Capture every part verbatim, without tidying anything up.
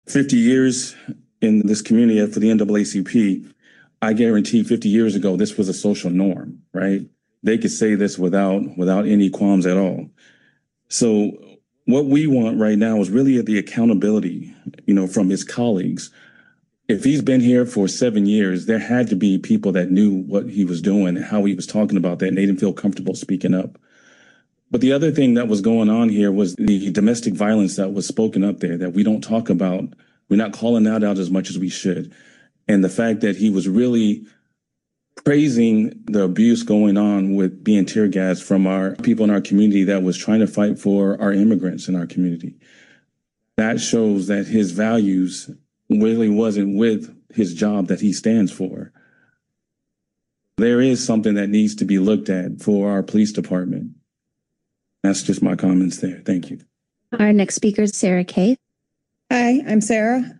fifty years in this community for the N double A C P, I guarantee fifty years ago, this was a social norm, right? They could say this without without any qualms at all. So what we want right now is really the accountability, you know, from his colleagues. If he's been here for seven years, there had to be people that knew what he was doing and how he was talking about that, and they didn't feel comfortable speaking up. But the other thing that was going on here was the domestic violence that was spoken up there that we don't talk about. We're not calling that out as much as we should. And the fact that he was really praising the abuse going on with being tear gassed from our people in our community that was trying to fight for our immigrants in our community. That shows that his values really wasn't with his job that he stands for. There is something that needs to be looked at for our police department. That's just my comments there. Thank you. Our next speaker is Sarah Kay. Hi, I'm Sarah.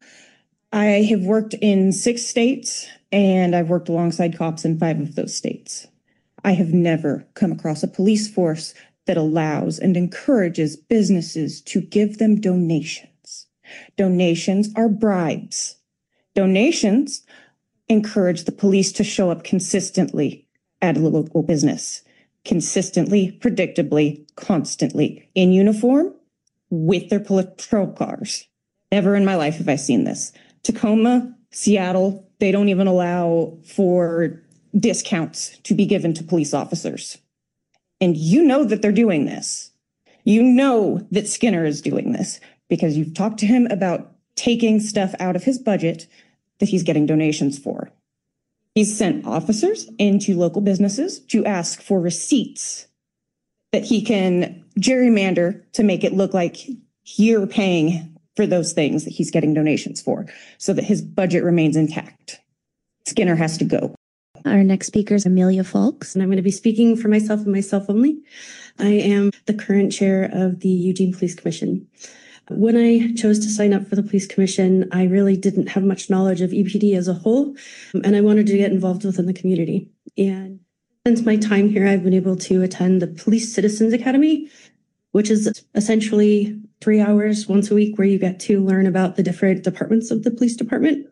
I have worked in six states and I've worked alongside cops in five of those states. I have never come across a police force that allows and encourages businesses to give them donations. Donations are bribes. Donations encourage the police to show up consistently at a local business. Consistently, predictably, constantly, in uniform, with their patrol cars. Never in my life have I seen this. Tacoma, Seattle, they don't even allow for discounts to be given to police officers. And you know that they're doing this. You know that Skinner is doing this because you've talked to him about taking stuff out of his budget that he's getting donations for. He's sent officers into local businesses to ask for receipts that he can gerrymander to make it look like you're paying for those things that he's getting donations for so that his budget remains intact. Skinner has to go. Our next speaker is Amelia Fulks. And I'm going to be speaking for myself and myself only. I am the current chair of the Eugene Police Commission. When I chose to sign up for the police commission, I really didn't have much knowledge of E P D as a whole, and I wanted to get involved within the community. And since my time here, I've been able to attend the Police Citizens Academy, which is essentially three hours once a week where you get to learn about the different departments of the police department.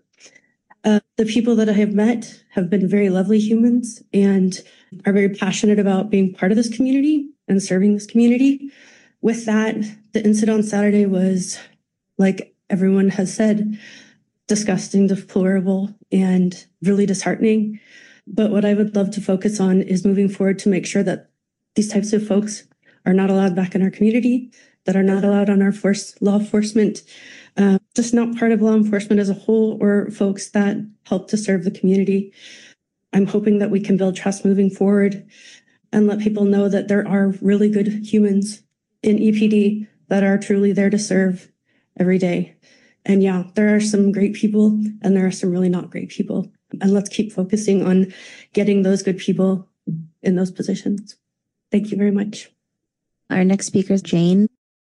Uh, the people that I have met have been very lovely humans and are very passionate about being part of this community and serving this community. With that, the incident on Saturday was, like everyone has said, disgusting, deplorable, and really disheartening. But what I would love to focus on is moving forward to make sure that these types of folks are not allowed back in our community, that are not allowed on our force, law enforcement, uh, just not part of law enforcement as a whole, or folks that help to serve the community. I'm hoping that we can build trust moving forward and let people know that there are really good humans in E P D that are truly there to serve every day. And yeah, there are some great people and there are some really not great people. And let's keep focusing on getting those good people in those positions. Thank you very much. Our next speaker is Jane.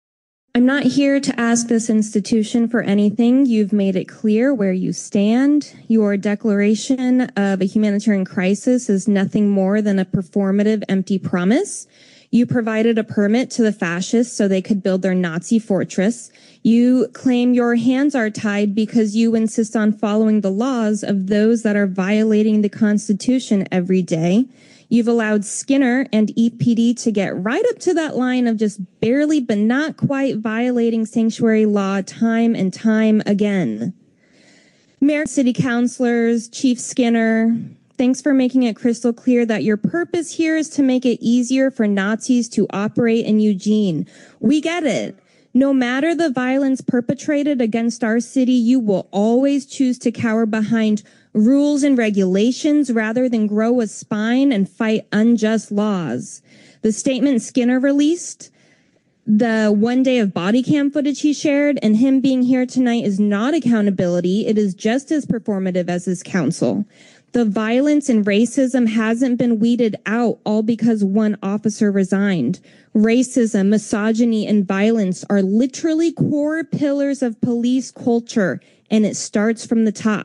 I'm not here to ask this institution for anything. You've made it clear where you stand. Your declaration of a humanitarian crisis is nothing more than a performative, empty promise. You provided a permit to the fascists so they could build their Nazi fortress. You claim your hands are tied because you insist on following the laws of those that are violating the Constitution every day. You've allowed Skinner and E P D to get right up to that line of just barely but not quite violating sanctuary law time and time again. Mayor, city councilors, Chief Skinner, thanks for making it crystal clear that your purpose here is to make it easier for Nazis to operate in Eugene. We get it. No matter the violence perpetrated against our city, you will always choose to cower behind rules and regulations rather than grow a spine and fight unjust laws. The statement Skinner released, the one day of body cam footage he shared, and him being here tonight is not accountability. It is just as performative as his counsel. The violence and racism hasn't been weeded out all because one officer resigned. Racism, misogyny, and violence are literally core pillars of police culture, and it starts from the top.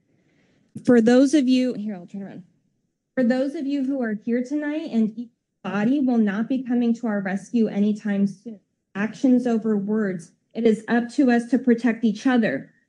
For those of you, here, I'll turn around. For those of you who are here tonight, and each body will not be coming to our rescue anytime soon. Actions over words. It is up to us to protect each other,